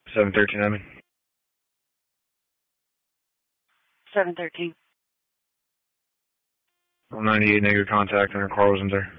713, I mean. 713. 98 negative contact and her car wasn't there.